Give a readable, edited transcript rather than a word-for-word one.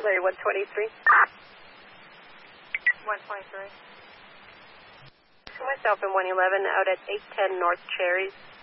Larry 123. 123. Myself in 111 out at 810 North Cherries.